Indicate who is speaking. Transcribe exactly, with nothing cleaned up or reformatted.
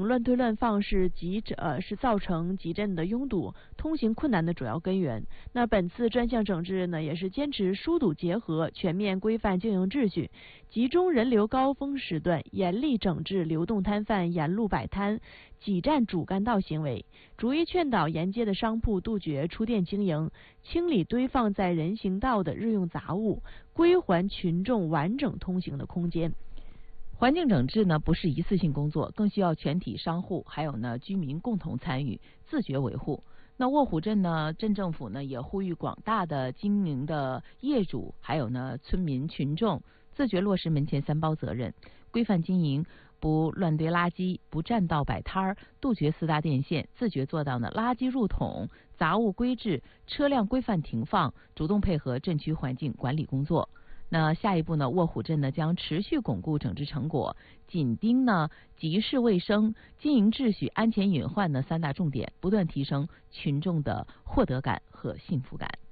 Speaker 1: 乱推乱放是集呃是造成集镇的拥堵、通行困难的主要根源。那本次专项整治呢，也是坚持疏堵结合，全面规范经营秩序，集中人流高峰时段，严厉整治流动摊贩沿路摆摊、挤占主干道行为，逐一劝导沿街的商铺杜绝出店经营，清理堆放在人行道的日用杂物，归还群众完整通行的空间。
Speaker 2: 环境整治呢不是一次性工作，更需要全体商户还有呢居民共同参与，自觉维护。那卧虎镇呢，镇政府呢也呼吁广大的经营的业主还有呢村民群众自觉落实门前三包责任，规范经营，不乱堆垃圾，不占道摆摊儿，杜绝四大电线，自觉做到呢垃圾入桶、杂物归置、车辆规范停放，主动配合镇区环境管理工作。那下一步呢，卧虎镇呢将持续巩固整治成果，紧盯呢集市卫生、经营秩序、安全隐患的三大重点，不断提升群众的获得感和幸福感。